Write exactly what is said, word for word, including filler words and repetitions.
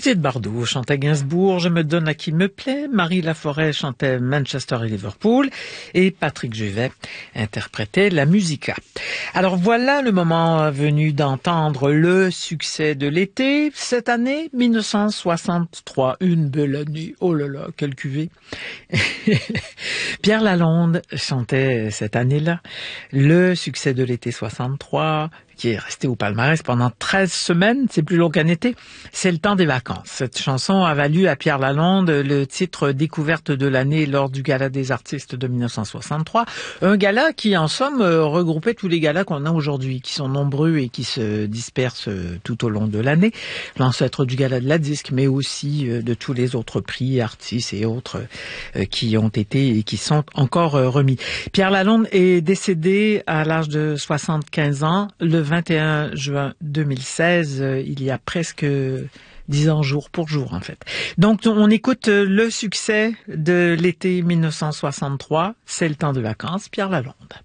Brigitte Bardot chantait Gainsbourg, Je me donne à qui me plaît. Marie Laforêt chantait Manchester et Liverpool. Et Patrick Juvet interprétait la musica. Alors voilà le moment venu d'entendre le succès de l'été. Cette année, mille neuf cent soixante-trois, une belle année. Oh là là, quelle cuvée. Pierre Lalonde chantait cette année-là le succès de l'été soixante-trois, qui est resté au palmarès pendant treize semaines, c'est plus long qu'un été, c'est le temps des vacances. Cette chanson a valu à Pierre Lalonde le titre découverte de l'année lors du Gala des artistes de mille neuf cent soixante-trois, un gala qui en somme regroupait tous les galas qu'on a aujourd'hui, qui sont nombreux et qui se dispersent tout au long de l'année, l'ancêtre du Gala de la disque, mais aussi de tous les autres prix, artistes et autres qui ont été et qui sont encore remis. Pierre Lalonde est décédé à l'âge de soixante-quinze ans, le vingt et un juin deux mille seize, il y a presque dix ans jour pour jour en fait. Donc on écoute le succès de l'été mille neuf cent soixante-trois, c'est le temps de vacances, Pierre Lalonde.